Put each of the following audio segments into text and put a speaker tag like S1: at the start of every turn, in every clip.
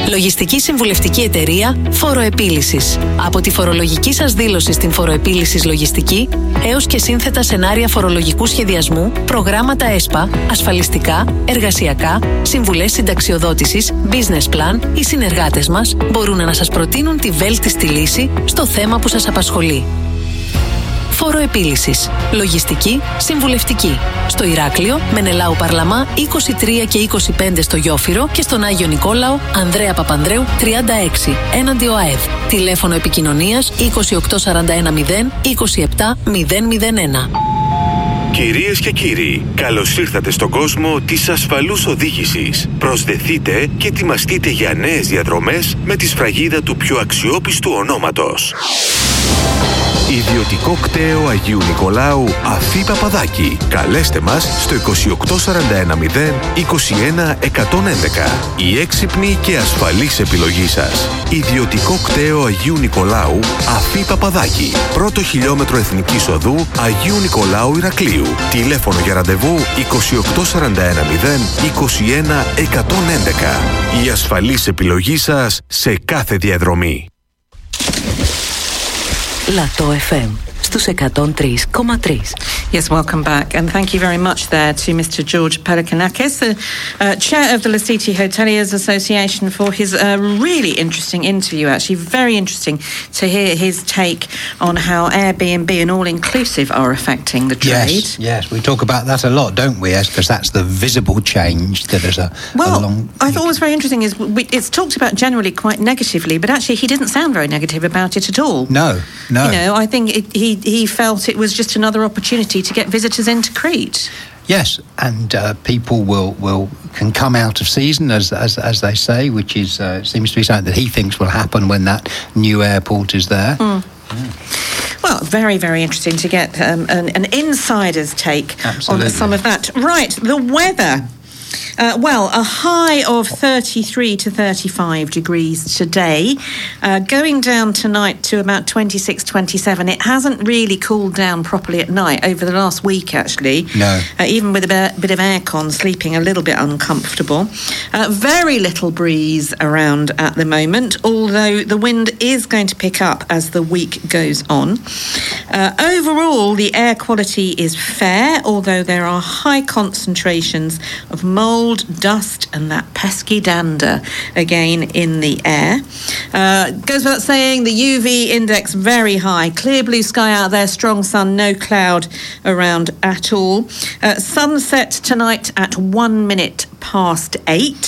S1: Λογιστική συμβουλευτική εταιρεία Φοροεπίλυσης. Από τη φορολογική σας δήλωση στην Φοροεπίλυσης Λογιστική έως και σύνθετα σενάρια φορολογικού σχεδιασμού, προγράμματα ΕΣΠΑ, ασφαλιστικά, εργασιακά, συμβουλές συνταξιοδότησης, business plan, οι συνεργάτες μας μπορούν να σας προτείνουν τη βέλτιστη λύση στο θέμα που σας απασχολεί. Φοροεπίλυσης. Λογιστική, συμβουλευτική. Στο Ηράκλειο, Μενελάου Παρλαμά 23 και 25 στο Γιόφυρο και στον Άγιο Νικόλαο, Ανδρέα Παπανδρέου 36, έναντι ΟΑΕΔ. Τηλέφωνο επικοινωνίας 28410 27001.
S2: Κυρίες και κύριοι, καλώς ήρθατε στον κόσμο της ασφαλούς οδήγησης. Προσδεθείτε και ετοιμαστείτε για νέες διαδρομές με τη σφραγίδα του πιο αξιόπιστου ονόματος. Ιδιωτικό κτέο Αγίου Νικολάου Αφή Παπαδάκη. Καλέστε μας στο 28410 21111. Η έξυπνη και ασφαλής επιλογή σας. Ιδιωτικό κτέο Αγίου Νικολάου Αφή Παπαδάκη. Πρώτο χιλιόμετρο Εθνικής Οδού Αγίου Νικολάου Ηρακλείου. Τηλέφωνο για ραντεβού 28410 21111. Η ασφαλής επιλογή σας σε κάθε διαδρομή.
S1: Λατό FM στους 103,3.
S3: Yes, welcome back, and thank you very much there to Mr. George Pelikanakis, the chair of the Lasiti Hoteliers Association, for his really interesting interview. Actually, very interesting to hear his take on how Airbnb and all-inclusive are affecting the trade.
S4: Yes, we talk about that a lot, don't we? Because that's the visible change that is a long...
S3: I thought what was very interesting is it's talked about generally quite negatively, but actually he didn't sound very negative about it at all.
S4: No.
S3: You know, I think he felt it was just another opportunity to get visitors into Crete.
S4: Yes, and people can come out of season, as they say, which is seems to be something that he thinks will happen when that new airport is there.
S3: Well, very, very interesting to get an insider's take on some of that. Right, the weather. A high of 33 to 35 degrees today, going down tonight to about 26, 27. It hasn't really cooled down properly at night over the last week, actually.
S4: No.
S3: Even with a bit of aircon, sleeping a little bit uncomfortable. Very little breeze around at the moment, although the wind is going to pick up as the week goes on. Overall, the air quality is fair, although there are high concentrations of mould, dust and that pesky dander again in the air. Goes without saying, the UV index very high. Clear blue sky out there, strong sun, no cloud around at all. Sunset tonight at 1 minute past 8.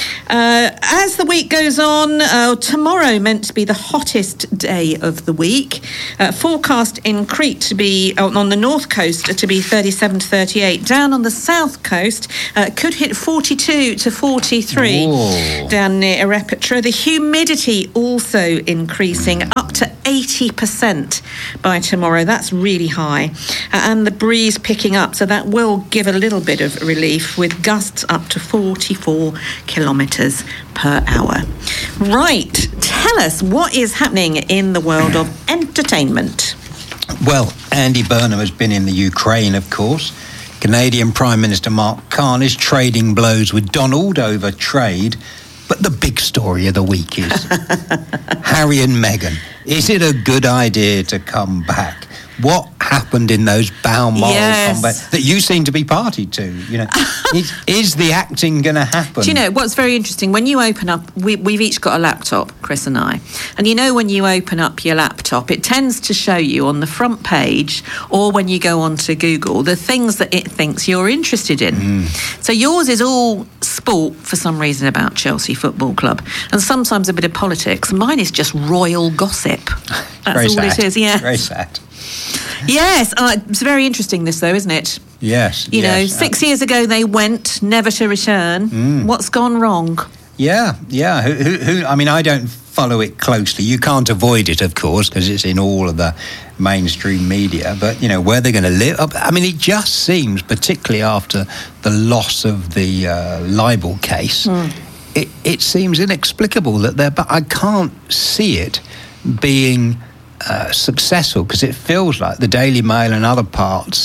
S3: As the week goes on, tomorrow meant to be the hottest day of the week. Forecast in Crete to be on the north coast to be 37 to 38. Down on the south coast, could hit 42 to 43 down near Erepetra. The humidity also increasing up to 80% by tomorrow. That's really high. And the breeze picking up, so that will give a little bit of relief with gusts up to 44 kilometres per hour. Right, tell us what is happening in the world of entertainment.
S4: Well, Andy Burnham has been in the Ukraine, of course. Canadian Prime Minister Mark Carney is trading blows with Donald over trade. But the big story of the week is Harry and Meghan. Is it a good idea to come back? What happened in those Balmoral combat that you seem to be party to? You know, is the acting going to happen?
S3: Do you know what's very interesting? When you open up, we've each got a laptop, Chris and I, and you know when you open up your laptop, it tends to show you on the front page, or when you go onto Google, the things that it thinks you're interested in. So yours is all sport for some reason about Chelsea Football Club, and sometimes a bit of politics. Mine is just royal gossip. That's
S4: very
S3: all
S4: sad.
S3: it is. Yeah,
S4: very sad.
S3: Yes, it's very interesting this though, isn't it?
S4: Yes.
S3: You know, 6 years ago they went, never to return. What's gone wrong?
S4: Yeah. Who? I mean, I don't follow it closely. You can't avoid it, of course, because it's in all of the mainstream media. But, you know, where they're going to live... I mean, it just seems, particularly after the loss of the libel case, it seems inexplicable that they're... But I can't see it being successful, because it feels like the Daily Mail and other parts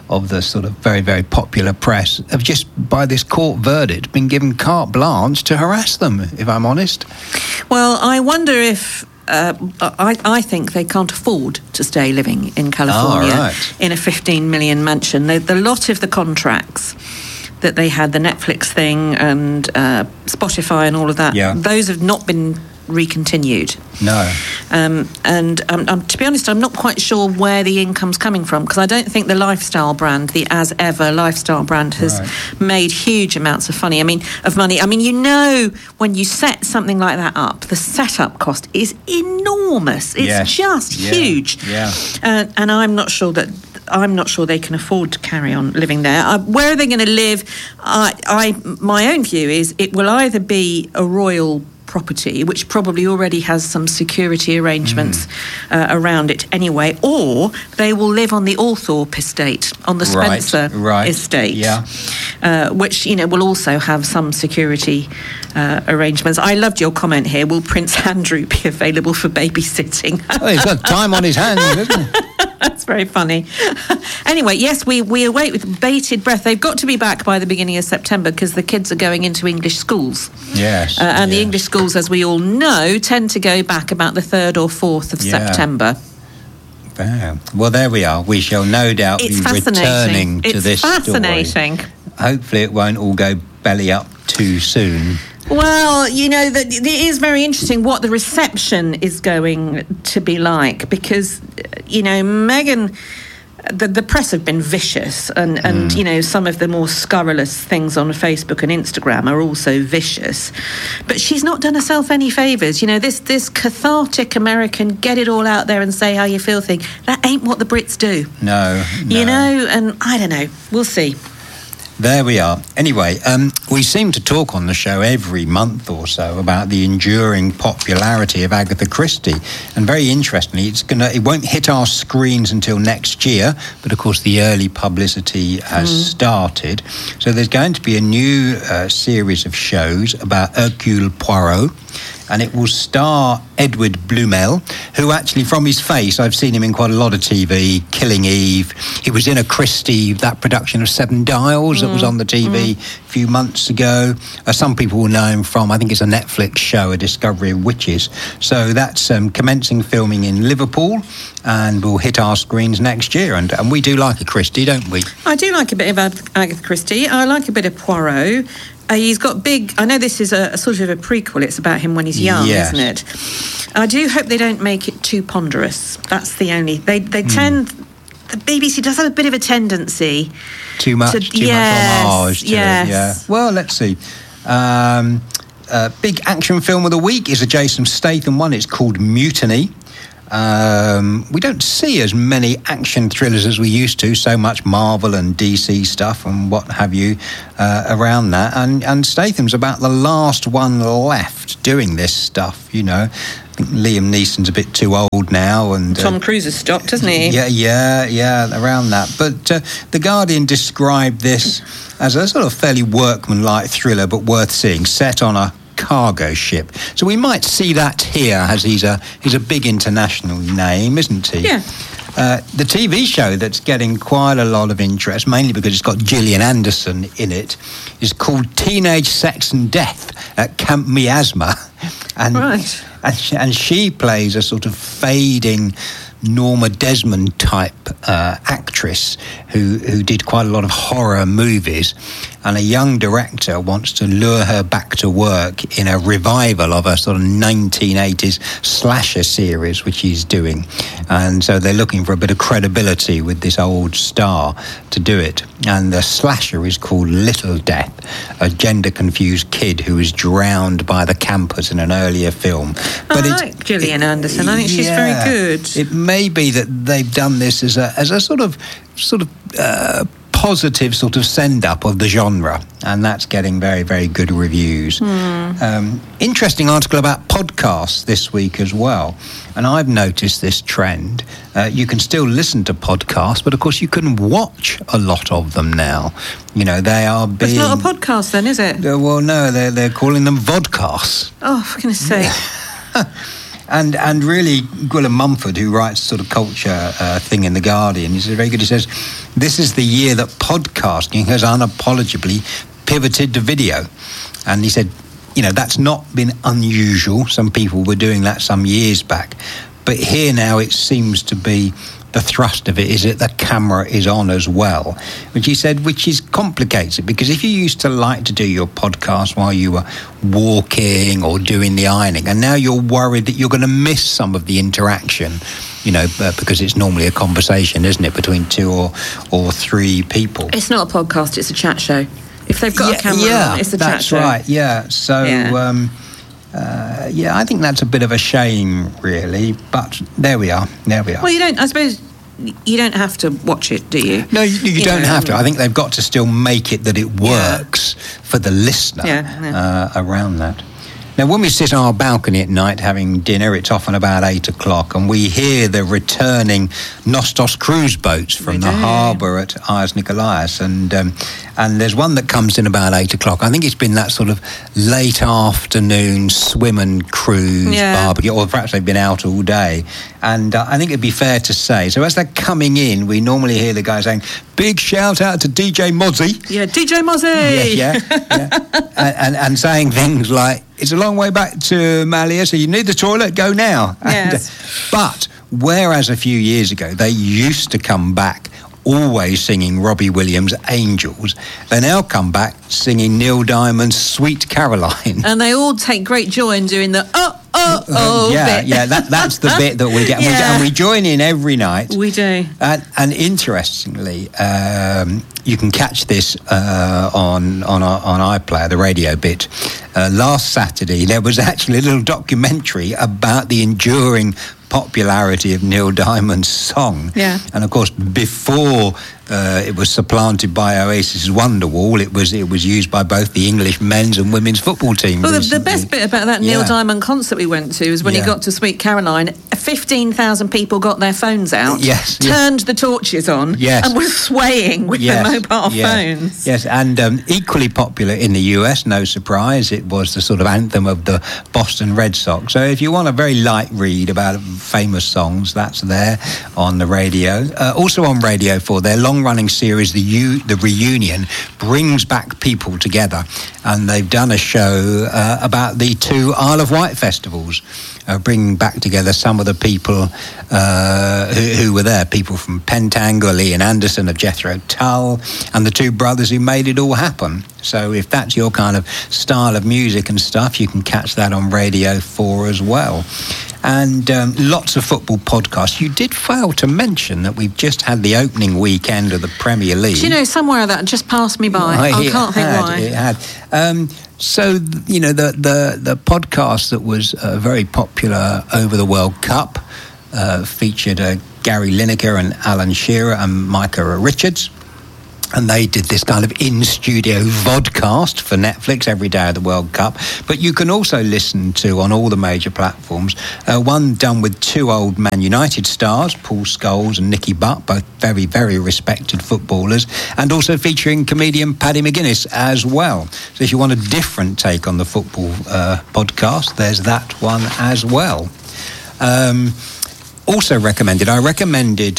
S4: of the sort of very, very popular press have just, by this court verdict, been given carte blanche to harass them, if I'm honest.
S3: Well, I wonder if... I think they can't afford to stay living in California in a 15 million mansion. The lot of the contracts that they had, the Netflix thing and Spotify and all of that, those have not been recontinued.
S4: No.
S3: And to be honest, I'm not quite sure where the income's coming from, because I don't think the lifestyle brand, the As Ever lifestyle brand, has made huge amounts of money. I mean, you know, when you set something like that up, the setup cost is enormous. It's just huge.
S4: Yeah.
S3: And I'm not sure they can afford to carry on living there. Where are they going to live? My own view is it will either be a royal property, which probably already has some security arrangements around it anyway, or they will live on the Althorpe estate, on the Spencer estate, which, you know, will also have some security arrangements. I loved your comment here. Will Prince Andrew be available for babysitting?
S4: Oh, he's got time on his hands, hasn't he?
S3: That's very funny. Anyway, yes, we await with bated breath. They've got to be back by the beginning of September because the kids are going into English schools.
S4: Yes.
S3: And the English schools, as we all know, tend to go back about the 3rd or 4th of September.
S4: Well, there we are. We shall no doubt be returning to this story. It's fascinating. Hopefully it won't all go belly up too soon.
S3: Well, you know, it is very interesting what the reception is going to be like, because, you know, Meghan, the press have been vicious, and you know, some of the more scurrilous things on Facebook and Instagram are also vicious. But she's not done herself any favours. You know, this cathartic American, get it all out there and say how you feel thing, that ain't what the Brits do.
S4: No.
S3: You know, and I don't know. We'll see.
S4: There we are. Anyway, we seem to talk on the show every month or so about the enduring popularity of Agatha Christie, and very interestingly, it won't hit our screens until next year, but of course the early publicity has started. So there's going to be a new series of shows about Hercule Poirot, and it will star Edward Blumel, who actually, from his face, I've seen him in quite a lot of TV, Killing Eve. He was in a Christie, that production of Seven Dials that was on the TV a few months ago. Some people will know him from, I think it's a Netflix show, A Discovery of Witches. So that's commencing filming in Liverpool, and will hit our screens next year. And we do like a Christie, don't we?
S3: I do like a bit of Agatha Christie. I like a bit of Poirot. He's got big... I know this is a sort of a prequel. It's about him when he's young, isn't it? I do hope they don't make it too ponderous. That's the only... They tend... The BBC does have a bit of a tendency...
S4: Too much homage to it, yeah. Well, let's see. Big action film of the week is a Jason Statham one. It's called Mutiny. We don't see as many action thrillers as we used to, so much Marvel and DC stuff and what have you around that, and Statham's about the last one left doing this stuff, you know. I think Liam Neeson's a bit too old now, and
S3: Tom Cruise has stopped, hasn't he?
S4: Yeah, around that. But The Guardian described this as a sort of fairly workmanlike thriller, but worth seeing, set on a cargo ship. So we might see that here, as he's a big international name, isn't he?
S3: Yeah.
S4: The TV show that's getting quite a lot of interest, mainly because it's got Gillian Anderson in it, is called Teenage Sex and Death at Camp Miasma. And she plays a sort of fading Norma Desmond type actress who did quite a lot of horror movies, and a young director wants to lure her back to work in a revival of a sort of 1980s slasher series which he's doing, and so they're looking for a bit of credibility with this old star to do it. And the slasher is called Little Death, a gender confused kid who was drowned by the campers in an earlier film.
S3: But I like Gillian Anderson. I think she's very good.
S4: It may be that they've done this as a sort of positive sort of send-up of the genre, and that's getting very, very good reviews. Interesting article about podcasts this week as well, and I've noticed this trend. You can still listen to podcasts, but of course you can watch a lot of them now. You know, they are being...
S3: It's not a podcast then, is it?
S4: Well, no, they're calling them vodcasts.
S3: Oh, for goodness sake.
S4: And really, Gwilym Mumford, who writes sort of culture thing in The Guardian, he's very good. He says, this is the year that podcasting has unapologetically pivoted to video. And he said, that's not been unusual. Some people were doing that some years back. But here now it seems to be the thrust of it is that the camera is on as well, which he said, which complicates it, because if you used to like to do your podcast while you were walking or doing the ironing, and now you're worried that you're going to miss some of the interaction, because it's normally a conversation, isn't it, between two or three people.
S3: It's not a podcast, it's a chat show. If they've got a camera on, it's a chat show.
S4: That's right, yeah. So, I think that's a bit of a shame, really, but there we are.
S3: Well, I suppose you don't have to watch it, do you?
S4: No, you don't have to. I think they've got to still make it that it works for the listener around that. Now, when we sit on our balcony at night having dinner, it's often about 8 o'clock, and we hear the returning Nostos cruise boats from the harbour at Ayers Nikolaos, and there's one that comes in about 8 o'clock. I think it's been that sort of late afternoon swim and cruise barbecue, or perhaps they've been out all day. And I think it'd be fair to say, so as they're coming in, we normally hear the guy saying, big shout out to DJ Mozzie.
S3: Yeah, DJ Mozzie!
S4: Yeah. and saying things like, it's a long way back to Malia, so you need the toilet, go now.
S3: Yes.
S4: But whereas a few years ago they used to come back always singing Robbie Williams' Angels, they now come back singing Neil Diamond's Sweet Caroline.
S3: And they all take great joy in doing the bit.
S4: That's the bit that we get. And we join in every night.
S3: We do.
S4: And interestingly, you can catch this on iPlayer, the radio bit. Last Saturday, there was actually a little documentary about the enduring popularity of Neil Diamond's song.
S3: Yeah.
S4: And of course, before it was supplanted by Oasis's Wonderwall, it was used by both the English men's and women's football team.
S3: Well, the best bit about that Neil Diamond concert we went to is when he got to Sweet Caroline, 15,000 people got their phones out, turned the torches on, and were swaying with their mobile phones.
S4: Yes, and equally popular in the US, no surprise, it was the sort of anthem of the Boston Red Sox. So if you want a very light read about famous songs, that's there on the radio. Also on Radio 4, their long-running series, The Reunion, brings back people together, and they've done a show about the 2 Isle of Wight festivals, bringing back together some of the people who were there, people from Pentangle, Ian Anderson of Jethro Tull, and the 2 brothers who made it all happen. So if that's your kind of style of music and stuff, you can catch that on Radio 4 as well. And lots of football podcasts. You did fail to mention that we've just had the opening weekend of the Premier League.
S3: Do you know, somewhere that just passed me by. I can't think why.
S4: It had. So, the podcast that was very popular over the World Cup featured Gary Lineker and Alan Shearer and Micah Richards. And they did this kind of in-studio vodcast for Netflix every day of the World Cup. But you can also listen to, on all the major platforms, one done with 2 old Man United stars, Paul Scholes and Nicky Butt, both very, very respected footballers, and also featuring comedian Paddy McGuinness as well. So if you want a different take on the football podcast, there's that one as well. Also recommended, I recommended...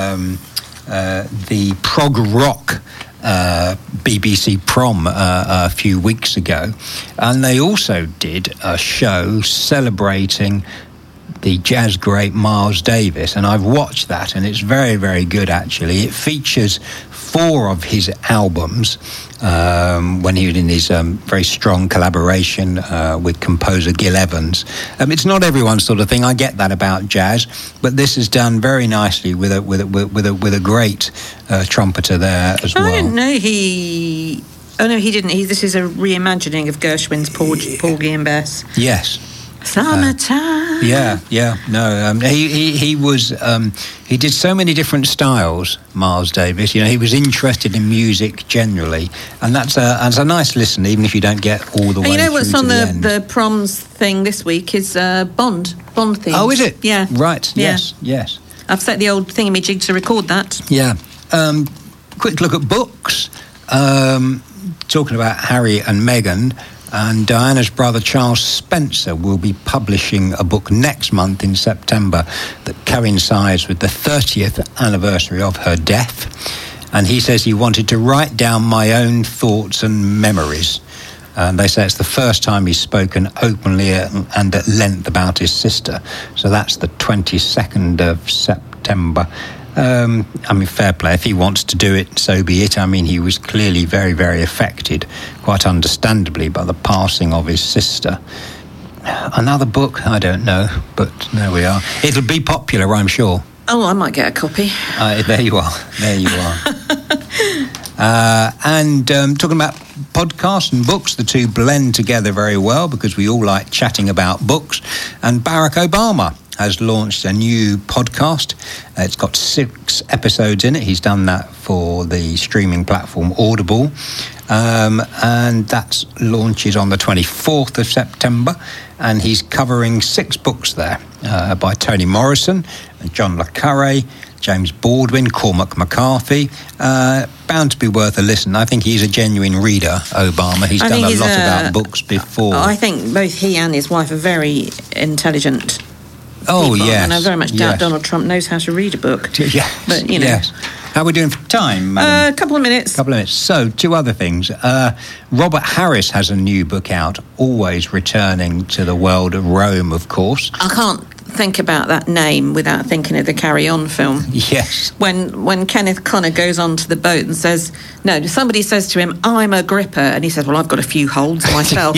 S4: the prog rock BBC Prom a few weeks ago, and they also did a show celebrating the jazz great Miles Davis, and I've watched that, and it's very, very good actually. It features 4 of his albums when he was in his very strong collaboration with composer Gil Evans. It's not everyone's sort of thing. I get that about jazz, but this is done very nicely with a great trumpeter there as well.
S3: I didn't know he. Oh no, he didn't. This is a reimagining of Gershwin's Porgy and Bess.
S4: Yes.
S3: Summertime.
S4: No. He was. He did so many different styles, Miles Davis. He was interested in music generally, and that's a nice listen, even if you don't get all the way.
S3: You know what's on
S4: the
S3: proms thing this week is Bond theme.
S4: Oh, is it?
S3: Yeah.
S4: Right. Yes.
S3: I've set the old thingamajig to record that.
S4: Yeah. Quick look at books. Talking about Harry and Meghan. And Diana's brother Charles Spencer will be publishing a book next month in September that coincides with the 30th anniversary of her death. And he says he wanted to write down my own thoughts and memories. And they say it's the first time he's spoken openly and at length about his sister. So that's the 22nd of September. Fair play. If he wants to do it, so be it. I mean, he was clearly very, very affected, quite understandably, by the passing of his sister. Another book? I don't know, but there we are. It'll be popular, I'm sure.
S3: Oh, I might get a copy.
S4: There you are. There you are. Talking about podcasts and books, the two blend together very well because we all like chatting about books. And Barack Obama has launched a new podcast. It's got 6 episodes in it. He's done that for the streaming platform Audible. And that launches on the 24th of September. And he's covering 6 books there by Toni Morrison, John le Carré, James Baldwin, Cormac McCarthy. Bound to be worth a listen. I think he's a genuine reader, Obama. He's done a lot about books before.
S3: I think both he and his wife are very intelligent
S4: people. Yes.
S3: And I very much doubt Donald Trump knows how to read a book.
S4: Yes.
S3: But, you know.
S4: Yes. How are we doing for time, madam?
S3: A couple of minutes.
S4: So, 2 other things. Robert Harris has a new book out, Always Returning to the World of Rome, of course.
S3: I can't think about that name without thinking of the Carry On film.
S4: Yes.
S3: When Kenneth Connor goes onto the boat and says, no, somebody says to him, I'm Agrippa, and he says, well, I've got a few holds myself.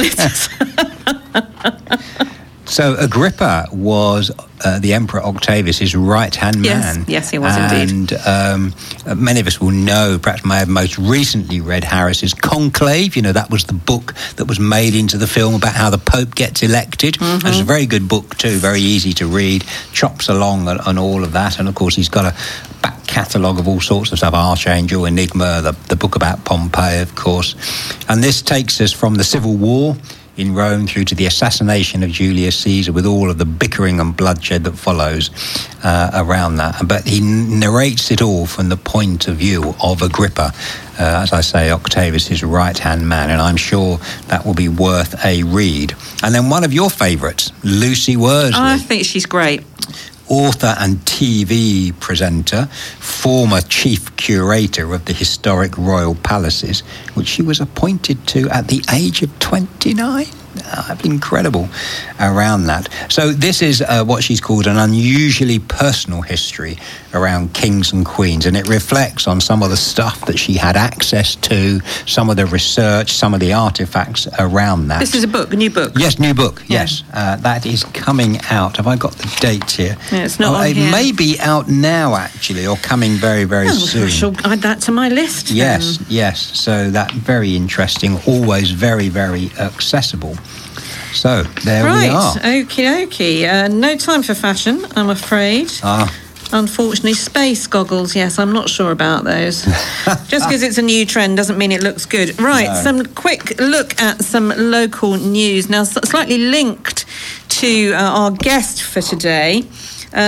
S4: So Agrippa was the Emperor Octavius' right-hand man.
S3: Yes, he was indeed.
S4: And many of us will know, perhaps may have most recently read Harris's Conclave. You know, that was the book that was made into the film about how the Pope gets elected. Mm-hmm. It's a very good book too, very easy to read, chops along and all of that. And of course, he's got a back catalogue of all sorts of stuff, Archangel, Enigma, the book about Pompey, of course. And this takes us from the Civil War in Rome through to the assassination of Julius Caesar, with all of the bickering and bloodshed that follows around that. But he narrates it all from the point of view of Agrippa, as I say, Octavius' right-hand man, and I'm sure that will be worth a read. And then one of your favourites, Lucy Worsley.
S3: I think she's great.
S4: Author and TV presenter, former chief curator of the historic royal palaces, which she was appointed to at the age of 29. Incredible around that. So this is what she's called an unusually personal history around kings and queens, and it reflects on some of the stuff that she had access to, some of the research, some of the artifacts around that.
S3: This is a new book.
S4: Yes, new book, yes. That is coming out. Have I got the date here?
S3: Yeah, it's not on
S4: it
S3: here.
S4: May be out now, actually, or coming very, very soon.
S3: I shall add that to my list.
S4: Yes. So that's very interesting, always very, very accessible. So, there we are.
S3: Right, okie dokie. No time for fashion, I'm afraid. Unfortunately, space goggles, yes, I'm not sure about those. Just because it's a new trend doesn't mean it looks good. Right,
S4: No.
S3: Some quick look at some local news. Now, slightly linked to our guest for today.